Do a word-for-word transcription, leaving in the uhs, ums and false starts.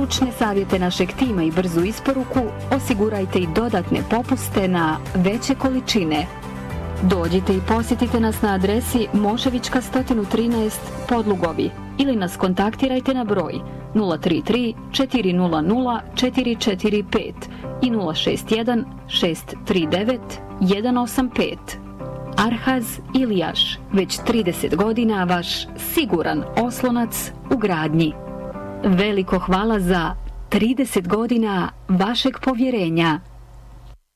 stručne savjete našeg tima i brzu isporuku, osigurajte i dodatne popuste na veće količine. Dođite i posjetite nas na adresi Moševička sto trinaest Podlugovi ili nas kontaktirajte na broj nula tri tri četiri nula nula četiri četiri pet i nula šest jedan šest tri devet jedan osam pet. Arhaz Ilijaš, već trideset godina vaš siguran oslonac u gradnji. Veliko hvala za trideset godina vašeg povjerenja.